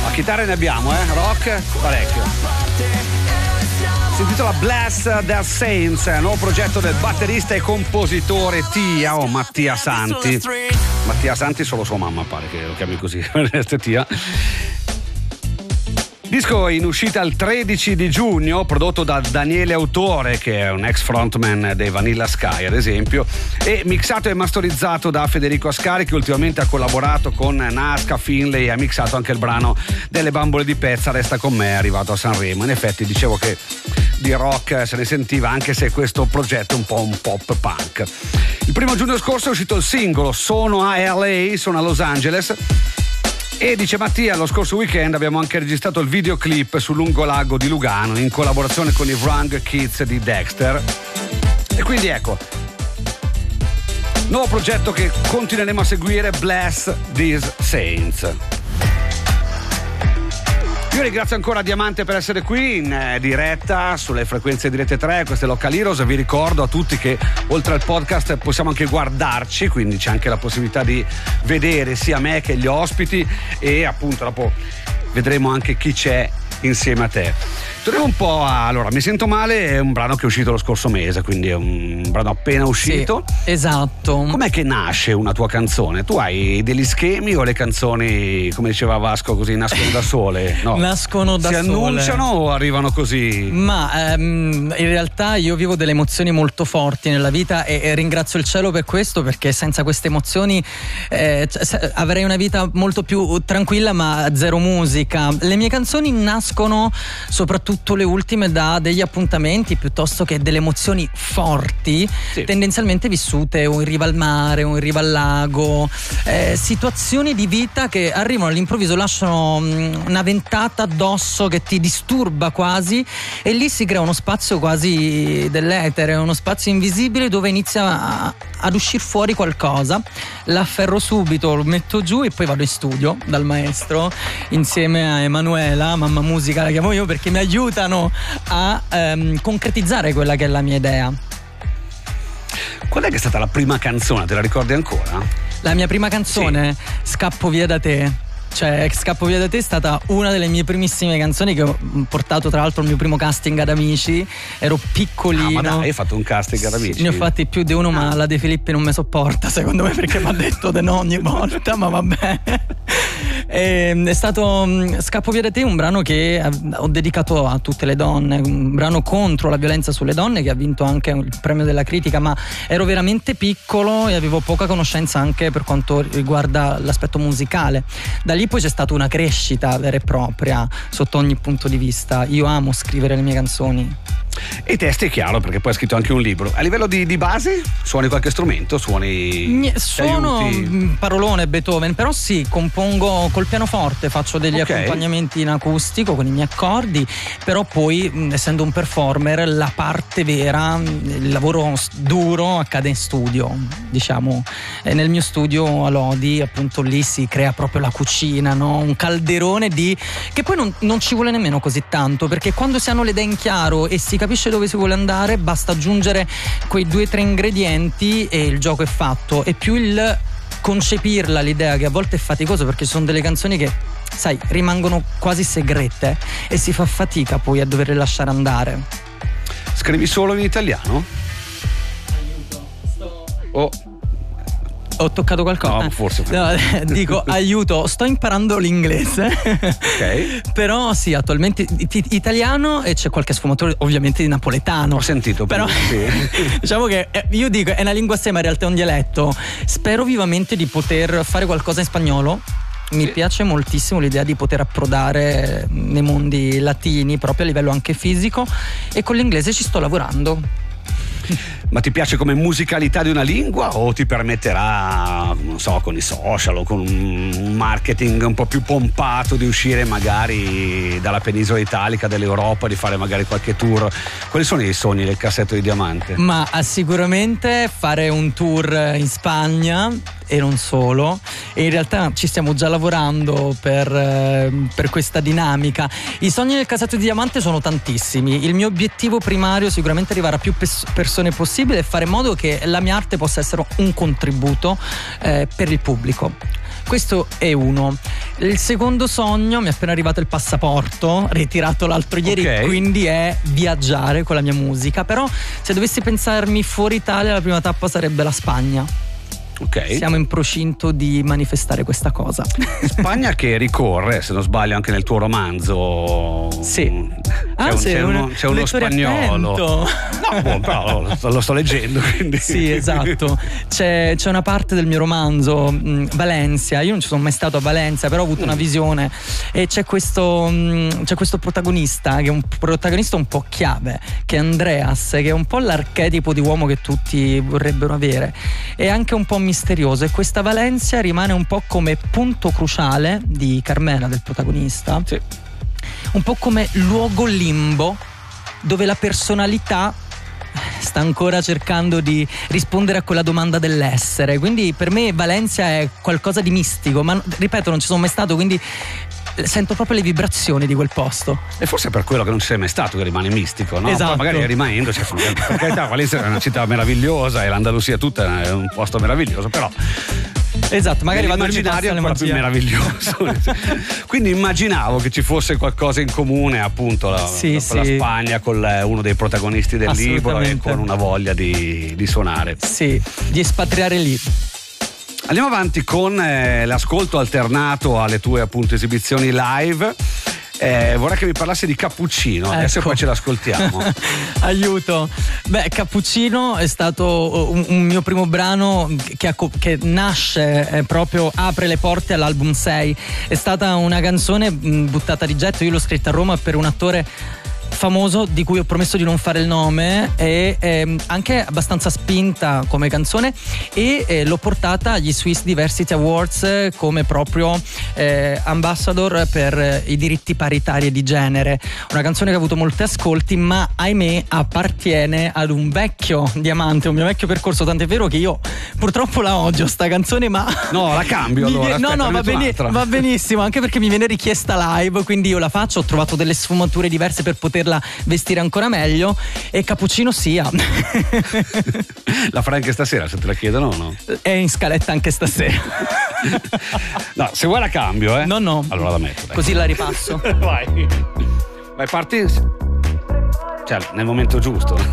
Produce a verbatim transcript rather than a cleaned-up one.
Ma chitarre ne abbiamo, eh? Rock parecchio. Si intitola Bless the Saints, nuovo progetto del batterista e compositore Tia o Mattia Santi. Mattia Santi solo sua mamma pare che lo chiami così, Tia. Disco in uscita il tredici di giugno, prodotto da Daniele Autore, che è un ex frontman dei Vanilla Sky ad esempio, e mixato e masterizzato da Federico Ascari, che ultimamente ha collaborato con Nasca, Finlay e ha mixato anche il brano Delle bambole di pezza, Resta con me, è arrivato a Sanremo. In effetti dicevo che di rock se ne sentiva, anche se questo progetto è un po' un pop punk. Il primo giugno scorso è uscito il singolo Sono a L A, sono a Los Angeles. E dice Mattia, lo scorso weekend abbiamo anche registrato il videoclip sul lungolago di Lugano in collaborazione con i Wrang Kids di Dexter. E quindi ecco, nuovo progetto che continueremo a seguire, Bless These Saints. Io ringrazio ancora Diamante per essere qui in eh, diretta sulle frequenze di Rete tre, queste Local Heroes. Vi ricordo a tutti che oltre al podcast possiamo anche guardarci, quindi c'è anche la possibilità di vedere sia me che gli ospiti, e appunto dopo vedremo anche chi c'è insieme a te. Torniamo un po' a... Allora, Mi sento male è un brano che è uscito lo scorso mese, quindi è un brano appena uscito. Sì, esatto. Com'è che nasce una tua canzone? Tu hai degli schemi o le canzoni, come diceva Vasco, così nascono da sole? No. Nascono da si sole. Si annunciano o arrivano così? Ma ehm, in realtà io vivo delle emozioni molto forti nella vita e, e ringrazio il cielo per questo, perché senza queste emozioni eh, avrei una vita molto più tranquilla, ma zero musica. Le mie canzoni nascono soprattutto tutto le ultime da degli appuntamenti piuttosto che delle emozioni forti, sì, tendenzialmente vissute o in riva al mare o in riva al lago, eh, situazioni di vita che arrivano all'improvviso, lasciano mh, una ventata addosso che ti disturba quasi, e lì si crea uno spazio quasi dell'etere, uno spazio invisibile dove inizia a, ad uscire fuori qualcosa. L'afferro subito, lo metto giù e poi vado in studio dal maestro insieme a Emanuela, mamma musica la chiamo io, perché mi aiutano a ehm, concretizzare quella che è la mia idea. Qual è che è stata la prima canzone? Te la ricordi ancora? La mia prima canzone? Sì. Scappo via da te. Cioè, Scappo via da te è stata una delle mie primissime canzoni che ho portato tra l'altro al mio primo casting ad Amici. Ero piccolino. Ah, ma dai, hai fatto un casting ad Amici? Ne ho fatti più di uno, ah. ma la De Filippi non mi sopporta, secondo me, perché mi ha detto di no ogni volta, ma vabbè. E, è stato Scappo via da te, un brano che ho dedicato a tutte le donne, un brano contro la violenza sulle donne, che ha vinto anche il premio della critica, ma ero veramente piccolo e avevo poca conoscenza anche per quanto riguarda l'aspetto musicale. Da lì poi c'è stata una crescita vera e propria sotto ogni punto di vista. Io amo scrivere le mie canzoni. E i testi è chiaro, perché poi hai scritto anche un libro. A livello di, di base, suoni qualche strumento? Suoni... Suono parolone, Beethoven, però sì, compongo col pianoforte, faccio degli okay. accompagnamenti in acustico con i miei accordi, però poi, essendo un performer, la parte vera, il lavoro duro accade in studio, diciamo. E nel mio studio a Lodi, appunto, lì si crea proprio la cucina, no? Un calderone di... che poi non, non ci vuole nemmeno così tanto, perché quando si hanno le idee in chiaro e si capisce dove si vuole andare, basta aggiungere quei due o tre ingredienti e il gioco è fatto. E più il concepirla l'idea, che a volte è faticoso, perché ci sono delle canzoni che, sai, rimangono quasi segrete e si fa fatica poi a doverle lasciare andare. Scrivi solo in italiano? Oh. Ho toccato qualcosa? No, forse. No, dico aiuto, sto imparando l'inglese. Ok. Però sì, attualmente italiano, e c'è qualche sfumatura ovviamente di napoletano. Ho sentito. Però sì. diciamo che io dico è una lingua a sé, ma in realtà è un dialetto. Spero vivamente di poter fare qualcosa in spagnolo. Mi sì. piace moltissimo l'idea di poter approdare nei mondi latini, proprio a livello anche fisico, e con l'inglese ci sto lavorando. Ma ti piace come musicalità di una lingua, o ti permetterà, non so, con i social o con un marketing un po' più pompato, di uscire magari dalla penisola italica, dell'Europa, di fare magari qualche tour? Quali sono i sogni del cassetto di Diamante? Ma sicuramente fare un tour in Spagna e non solo, e in realtà ci stiamo già lavorando per, eh, per questa dinamica. I sogni del cassetto di Diamante sono tantissimi. Il mio obiettivo primario è sicuramente arrivare a più pes- persone possibile e fare in modo che la mia arte possa essere un contributo eh, per il pubblico. Questo è uno. Il secondo sogno, mi è appena arrivato il passaporto, ritirato l'altro ieri, okay. Quindi è viaggiare con la mia musica. Però se dovessi pensarmi fuori Italia, la prima tappa sarebbe la Spagna. Okay. Siamo in procinto di manifestare questa cosa. Spagna che ricorre, se non sbaglio, anche nel tuo romanzo. Sì. C'è, ah, un, sì, c'è, un, uno, c'è uno spagnolo. Attento. No, boh, però lo, lo sto leggendo. Quindi. Sì, esatto. C'è, c'è una parte del mio romanzo, mh, Valencia. Io non ci sono mai stato a Valencia, però ho avuto mm. una visione. E c'è questo, mh, c'è questo protagonista, che è un protagonista un po' chiave, che è Andreas, che è un po' l'archetipo di uomo che tutti vorrebbero avere. È anche un po' misterioso, e questa Valencia rimane un po' come punto cruciale di Carmela, del protagonista. Sì. Un po' come luogo limbo dove la personalità sta ancora cercando di rispondere a quella domanda dell'essere. Quindi per me Valencia è qualcosa di mistico, ma ripeto, non ci sono mai stato, quindi sento proprio le vibrazioni di quel posto. E forse è per quello che non ci sei mai stato che rimane mistico, no? Esatto. Poi magari rimanendo, cioè, per carità, Valencia è una città meravigliosa e l'Andalusia tutta è un posto meraviglioso, però esatto, magari vado immaginario è ancora più meraviglioso. Quindi immaginavo che ci fosse qualcosa in comune, appunto, la, sì, con sì. la Spagna, con uno dei protagonisti del libro e con una voglia di, di suonare. Sì, di espatriare lì. Andiamo avanti con eh, l'ascolto alternato alle tue, appunto, esibizioni live. Eh, vorrei che mi parlassi di Cappuccino, ecco. Adesso poi ce l'ascoltiamo. Aiuto. Beh, Cappuccino è stato un, un mio primo brano che, ha, che nasce eh, proprio, apre le porte all'album sei. È stata una canzone mh, buttata di getto. Io l'ho scritta a Roma per un attore famoso di cui ho promesso di non fare il nome, e ehm, anche abbastanza spinta come canzone, e eh, l'ho portata agli Swiss Diversity Awards eh, come proprio eh, ambassador per eh, i diritti paritari e di genere. Una canzone che ha avuto molti ascolti, ma ahimè appartiene ad un vecchio diamante, un mio vecchio percorso, tant'è vero che io purtroppo la odio sta canzone, ma no, la cambio mi allora. Viene, aspetta, no no va, beni- va benissimo, anche perché mi viene richiesta live, quindi io la faccio. Ho trovato delle sfumature diverse per poterla vestire ancora meglio, e Cappuccino sia. La farai anche stasera, se te la chiedono o no? È in scaletta anche stasera. No, se vuoi la cambio, eh? No, no. Allora la metto, dai. Così la ripasso. Vai. Vai, parti. Cioè, nel momento giusto.